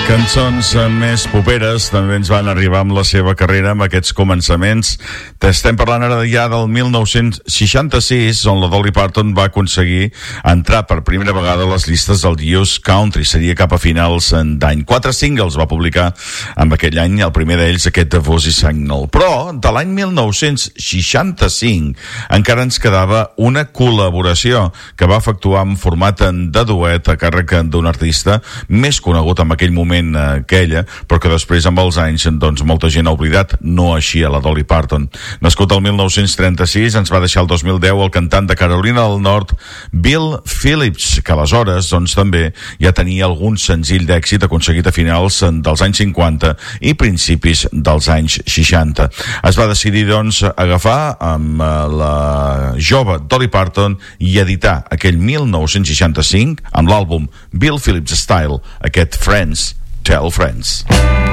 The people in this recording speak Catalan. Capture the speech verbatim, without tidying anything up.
Cançons més poperes també ens van arribar amb la seva carrera, amb aquests començaments. Estem parlant ara ja del mil nou-cents seixanta-sis, on la Dolly Parton va aconseguir entrar per primera vegada a les llistes del U S Country. Seria cap a finals d'any. Quatre singles va publicar amb aquell any, el primer d'ells aquest de Fuzzy Signal. Però de l'any mil nou-cents seixanta-cinc encara ens quedava una col·laboració que va efectuar en format de duet a càrrec d'un artista més conegut en aquell moment aquella, però que després amb els anys doncs molta gent ha oblidat, no així a la Dolly Parton. Nascut el mil nou-cents trenta-sis, ens va deixar el dos mil deu el cantant de Carolina del Nord Bill Phillips, que aleshores doncs també ja tenia algun senzill d'èxit aconseguit a finals dels anys cinquanta i principis dels anys seixanta. Es va decidir doncs agafar amb la jove Dolly Parton i editar aquell mil nou-cents seixanta-cinc amb l'àlbum Bill Phillips Style, aquest Friends Tell Friends.